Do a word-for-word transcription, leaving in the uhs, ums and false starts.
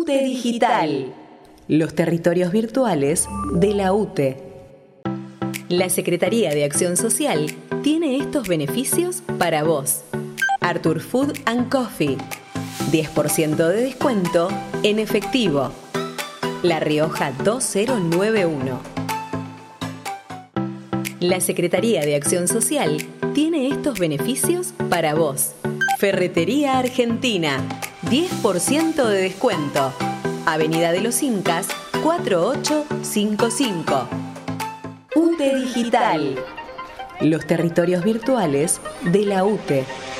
U T E Digital. Los territorios virtuales de la U T E. La Secretaría de Acción Social tiene estos beneficios para vos. Artur Food and Coffee. diez por ciento de descuento en efectivo. La Rioja dos mil noventa y uno. La Secretaría de Acción Social tiene estos beneficios para vos. Ferretería Argentina. diez por ciento de descuento. Avenida de los Incas cuatro ocho cinco cinco. U T E Digital. Los territorios virtuales de la U T E.